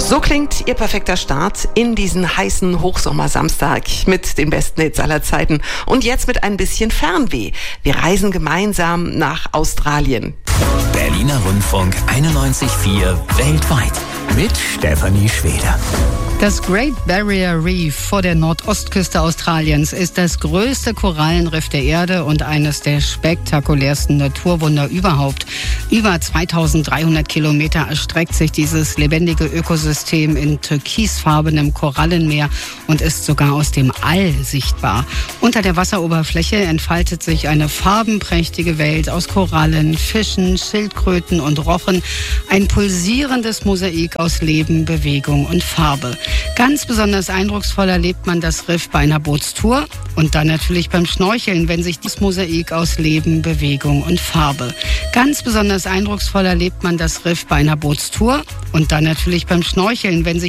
So klingt Ihr perfekter Start in diesen heißen Hochsommersamstag mit den besten Hits aller Zeiten. Und jetzt mit ein bisschen Fernweh. Wir reisen gemeinsam nach Australien. Berliner Rundfunk 91,4 weltweit mit Stefanie Schweder. Das Great Barrier Reef vor der Nordostküste Australiens ist das größte Korallenriff der Erde und eines der spektakulärsten Naturwunder überhaupt. Über 2300 Kilometer erstreckt sich dieses lebendige Ökosystem in türkisfarbenem Korallenmeer und ist sogar aus dem All sichtbar. Unter der Wasseroberfläche entfaltet sich eine farbenprächtige Welt aus Korallen, Fischen, Schildkröten und Rochen. Ein pulsierendes Mosaik aus Leben, Bewegung und Farbe. Ganz besonders eindrucksvoll erlebt man das Riff bei einer Bootstour und dann natürlich beim Schnorcheln, wenn sich das Mosaik aus Leben, Bewegung und Farbe. Ganz besonders eindrucksvoll erlebt man das Riff bei einer Bootstour und dann natürlich beim Schnorcheln, wenn sich